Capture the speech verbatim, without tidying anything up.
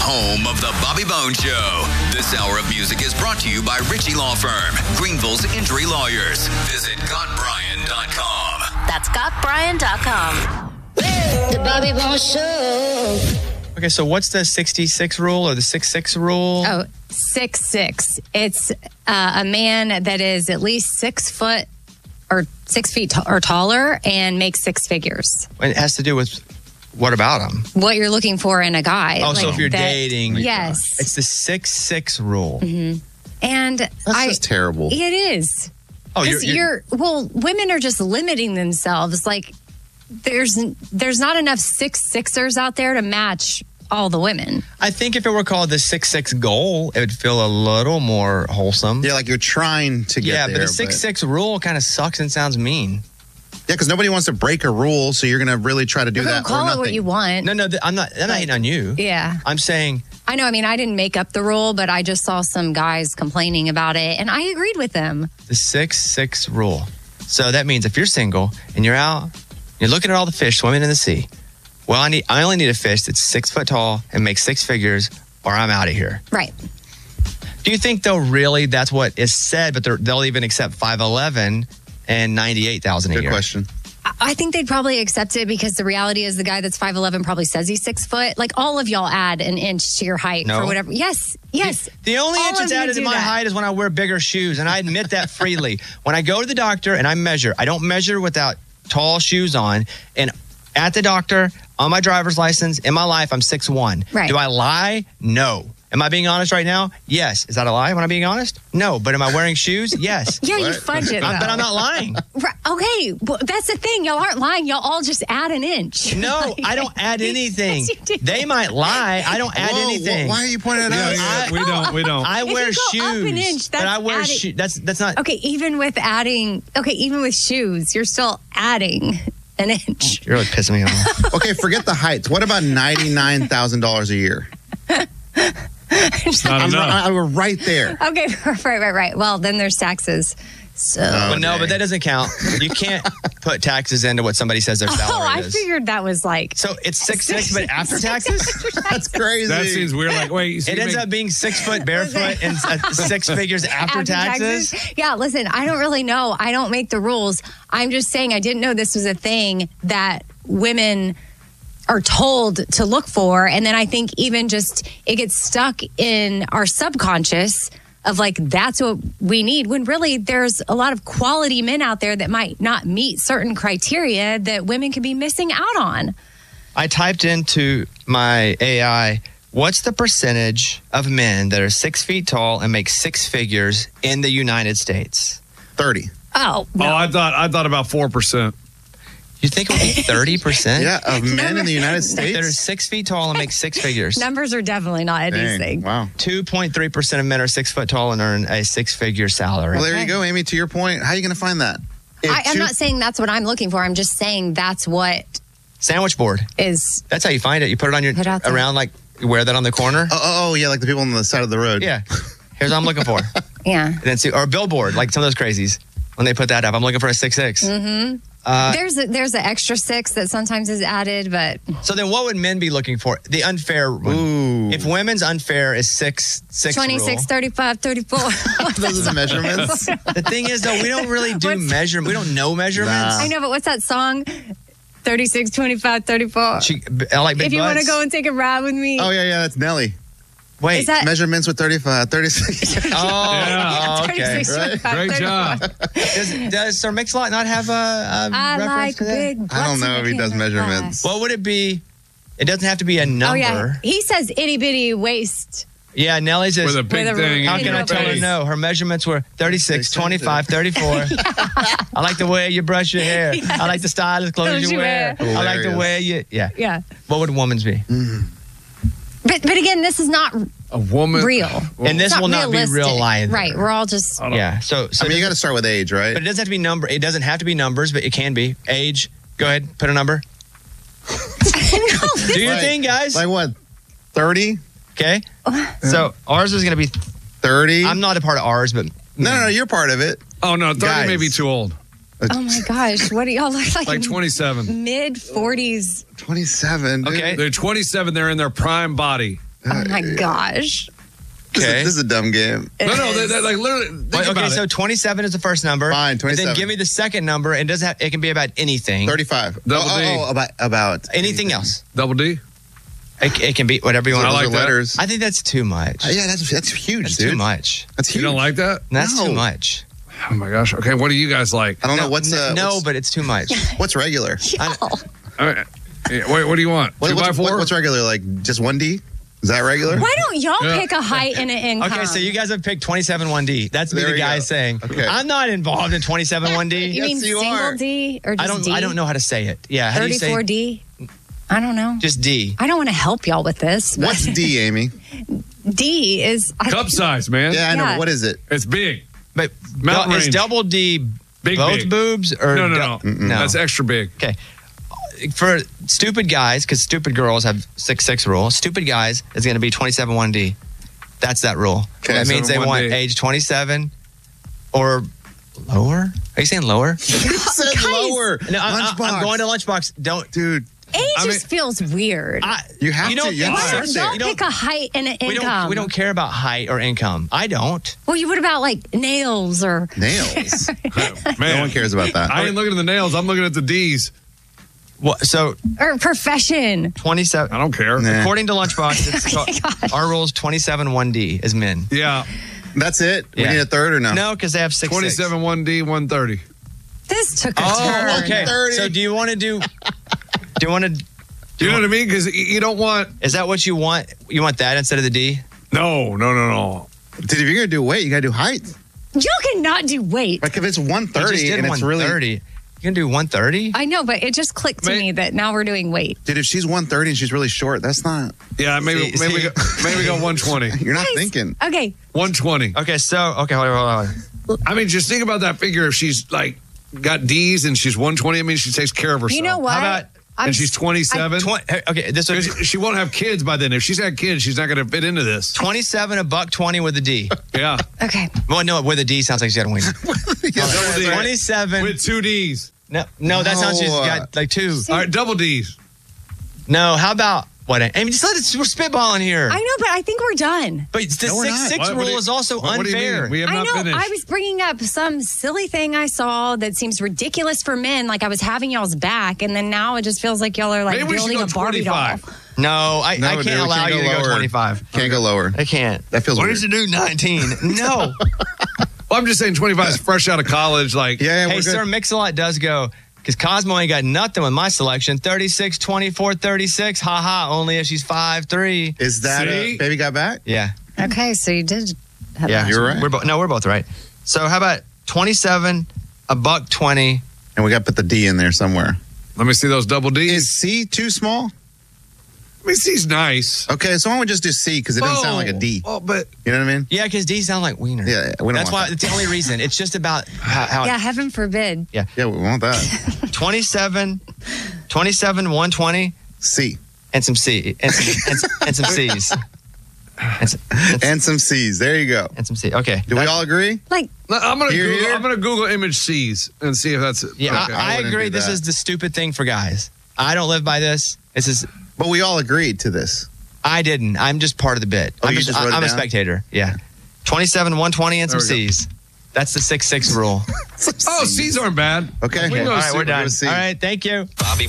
home of the Bobby Bones Show. This hour of music is brought to you by Ritchie Law Firm, Greenville's injury lawyers. Visit got brian dot com. That's got brian dot com. The Bobby Bones Show. Okay, so what's the sixty-six rule or the six-six rule? Oh, six six. It's uh, a man that is at least six foot or six feet t- or taller and makes six figures. It has to do with what about him? What you're looking for in a guy. Oh, so like if you're that- dating. Yes. It's the six-six rule. Mm-hmm. And That's I, just terrible. It is. Oh, you're, 'Cause you're, you're, well, women are just limiting themselves. Like, there's there's not enough six sixers out there to match all the women. I think if it were called the six-six goal, it would feel a little more wholesome. Yeah, like you're trying to get Yeah, there. but the six-six rule kind of sucks and sounds mean. Yeah, because nobody wants to break a rule, so you're going to really try to do You're that gonna or call it nothing. what you want. No, no, th- I'm not. I'm not hating on you. Yeah. I'm saying. I know. I mean, I didn't make up the rule, but I just saw some guys complaining about it, and I agreed with them. The six-six rule. So that means if you're single and you're out, you're looking at all the fish swimming in the sea. Well, I need. I only need a fish that's six foot tall and makes six figures, or I'm out of here. Right. Do you think though, really, that's what is said? But they're- they'll even accept five eleven and ninety-eight thousand a Good year. question. I- I think they'd probably accept it because the reality is the guy that's five eleven probably says he's six foot. Like, all of y'all add an inch to your height No. for whatever. Yes. Yes. The only All inch of that's you added to do my that. height is when I wear bigger shoes, and I admit that freely. When I go to the doctor and I measure, I don't measure without tall shoes on. And at the doctor, on my driver's license, in my life, I'm six one. Right. Do I lie? No. Am I being honest right now? Yes. Is that a lie? Am I being honest? No. But am I wearing shoes? Yes. Yeah, you What? fudge it. I'm- but though. I'm not lying. Right. Okay, well, that's the thing. Y'all aren't lying. Y'all all just add an inch. No, Like- I don't add anything. Yes, you do. They might lie. I don't add Whoa, anything. wh- Why are you pointing it out? I- we don't. We don't. I If wear you shoes. go up an inch, but that's I wear adding- shoes. That's that's not. Okay, even with adding, okay, even with shoes, you're still adding an inch. You're really pissing me off. Okay, forget the heights. What about ninety-nine thousand dollars a year? Not I'm, enough. I, we're right there. Okay, right, right, right. Well, then there's taxes. So. Oh, But no, dang. but that doesn't count. You can't put taxes into what somebody says their salary Oh, I is. figured that was like. So it's six six, but after taxes, That's crazy. That seems weird. Like, wait, so it you ends make- up being six foot barefoot and uh, six figures after, taxes. Yeah, listen, I don't really know. I don't make the rules. I'm just saying I didn't know this was a thing that women are told to look for. And then I think even just it gets stuck in our subconscious of like, that's what we need, when really there's a lot of quality men out there that might not meet certain criteria that women could be missing out on. I typed into my A I, what's the percentage of men that are six feet tall and make six figures in the United States? thirty. Oh, Oh, I thought I thought about four percent. You think it would be thirty percent? Yeah, of men in the United That are States. six feet tall and make six figures. numbers are definitely not Dang, anything. wow. two point three percent of men are six foot tall and earn a six figure salary. Well, there Okay. you go, Amy. To your point, how are you going to find that? If I, I'm two- not saying that's what I'm looking for. I'm just saying that's what Sandwich board. is. That's how you find it. You put it on your Put out there. around, like you wear that on the corner. Oh, oh, oh, yeah, like the people on the side of the road. Yeah. Here's what I'm looking for. Yeah. And then see, or a billboard, like some of those crazies. When they put that up, I'm looking for a six six. Mm-hmm. Uh, there's a, there's an extra six that sometimes is added, but so then, what would men be looking for? The unfair one. Ooh. If women's unfair is six six twenty-six, rule. thirty-five, thirty-four. Those are the measurements. The thing is, though, we don't really do What's- measurement. We don't know measurements. I know, but what's that song? thirty-six, twenty-five, thirty-four. She, I like big If you want to butts. go and take a ride with me. Oh, yeah, yeah, that's Nelly. Wait. Is that Measurements with thirty-five, thirty-six. oh, Yeah. oh, okay. thirty-six, twenty-five, Great thirty-four. job. Does, does Sir Mix-a-Lot not have a, a I reference like to that? big I don't butts know in if he the does camera measurements. glass. What would it be? It doesn't have to be a number. Oh, yeah. He says itty bitty waist. Yeah, Nelly says, With a big With a- thing. how in can your I tell her face. no? Her measurements were thirty-six, twenty-five, thirty-four. I like the way you brush your hair. I like the style of clothes Clothes you you wear. wear. I like the Hilarious. way you, yeah. Yeah. What would woman's be? But but again, this is not A woman. real. And this It's will not be realistic. real either. Right. We're all just. I don't- Yeah. So, so I mean, you it got to start with age, right? but it doesn't have to be number. It doesn't have to be numbers, but it can be age. Go ahead, put a number. Do your Like- thing, guys. Like what? thirty? Okay. So ours is going to be. thirty? I'm not a part of ours, but No, no, no, you're part of it. Oh no, thirty Guys. may be too old. Oh my gosh. What do y'all look like? Like twenty-seven. Mid forties. twenty-seven, dude. Okay. They're twenty-seven. They're in their prime body. Oh my gosh. This, Okay. is, this is a dumb game. No, no, they, they, like literally. Think Wait, about okay, so it. twenty-seven is the first number. Fine, And twenty-seven. then give me the second number, and doesn't have, it can be about anything. thirty-five. Double oh, D. oh, about about Anything else. Double D. It, it can be whatever you want. I Those like are that. letters. I think that's too much. Uh, yeah, that's that's huge, That's dude. too much. That's huge. You don't like that? That's No. too much. Oh my gosh. Okay, what do you guys like? I don't know what's uh, no, what's, but it's too much. what's regular. Y'all. I mean, yeah, wait, what do you want? What, Two by what's, four? what- what's regular? Like just one D? Is that regular? Why don't y'all Yeah. pick a height and an income? Okay, so you guys have picked twenty-seven one D. That's me, There the we guy go. saying, Okay. I'm not involved in twenty-seven one D. You Yes, mean you single are. D or just I don't. D? I don't know how to say it. Yeah, how do you say? thirty-four D? I don't know. Just D. I don't want to help y'all with this. but What's D, Amy? D is I Cup size, man. Yeah, I know. Yeah. but What is it? It's big. But Mountain no, is range. double D Big, both big. boobs or No, no, no. du- no? That's extra big. Okay. For stupid guys, because stupid girls have six six rule. Stupid guys is going to be twenty-seven one D. That's that rule. Okay, that means they twenty-seven want one D. age twenty-seven or lower. Are you saying lower? It said Guys. lower. No, I, I, Lunchbox. I'm going to lunchbox. Don't. Dude, age I mean- just feels weird. I, You have you don't to, you think have Why to. don't so? y'all You don't- pick a height and an we income? don't. We don't care about height or income. I don't. Well, you what about like nails or nails. Man, No one cares about that. I ain't looking at the nails. I'm looking at the D's. What? So or profession? twenty-seven. I don't care. Nah. According to Lunchbox, it's Oh my gosh. our rules twenty-seven one D as men. Yeah. That's it? We Yeah. need a third or no? No, because they have six. twenty-seven one D, one thirty. This took a Oh, turn. okay. thirty. So do you want to do? Do you want to? Do you know what I mean? Because you don't want. Is that what you want? You want that instead of the D? No, no, no, no. Dude, if you're going to do weight, you got to do height. Y'all cannot do weight. Like if it's one We just thirty did and it's really. one thirty. You can do one thirty. I know, but it just clicked to May- me that now we're doing weight. Dude, if she's one thirty and she's really short, that's not. Yeah, maybe See- maybe see- go, maybe go one twenty. You're not Guys, thinking. Okay, one twenty. Okay, so okay, hold on, hold on. I mean, just think about that figure. If she's like got D's and she's one twenty, I mean, she takes care of herself. you know what? How about- I'm And she's twenty-seven. Twen- okay, this was Because she won't have kids by then. If she's had kids, she's not going to fit into this. twenty-seven, a buck twenty with a D. Yeah. okay. Well, no, with a D sounds like she's got a wing. Double D. twenty-seven. With two D's. No, no, that sounds she's No. got like two. All right, double D's. No, how about what? I mean, just let it. We're spitballing here. I know, but I think we're done. But the No, we're six not. six What- what rule do you- is also what- what do you unfair. mean? We have I not know. finished. I was bringing up some silly thing I saw that seems ridiculous for men. Like I was having y'all's back, and then now it just feels like y'all are like Maybe we should building go a Barbie doll. twenty-five. no, I, No, I dude, can't we allow can't you go to go lower. twenty-five. Can't go lower. I can't. That feels Why weird. did you do nineteen? No. Well, I'm just saying twenty-five is fresh out of college. Like, Yeah, yeah, Hey, we're good. Sir Mix-a-Lot does go, because Cosmo ain't got nothing with my selection. thirty-six, twenty-four, thirty-six. Ha ha, only if she's five three. Is that See? a baby got back? Yeah. Okay, so you did. Have Yeah. that. You're right. We're bo- no, we're both right. So how about twenty-seven, a buck twenty? And we got to put the D in there somewhere. let me see those double D's. Is C too small? I mean, C's nice. Okay, so why don't we just do C because it doesn't sound like a D. Oh, but You know what I mean? Yeah, because D sound like wiener. Yeah, yeah, we don't That's want why. that. It's the only reason. It's just about how. how Yeah, heaven forbid. Yeah, we want that. twenty-seven, twenty-seven, one twenty, C. and some C, and some, and, some- and some C's, and some, and some, And some C's. There you go. and some C. Okay. Do we all agree? Like, I'm gonna Here, Google, here? I'm gonna Google image C's and see if that's it. Yeah, Okay. I, I wouldn't agree. do This that. is the stupid thing for guys. I don't live by this. This is. But we all agreed to this. I didn't. I'm just part of the bit. Oh, I'm you just wrote it I'm a down? spectator. Yeah. twenty-seven, one twenty, and some There we go. C's. That's the six six rule. Oh, C's aren't bad. Okay. We Okay. go All right, C. we're done. go C. All right. Thank you. Bobby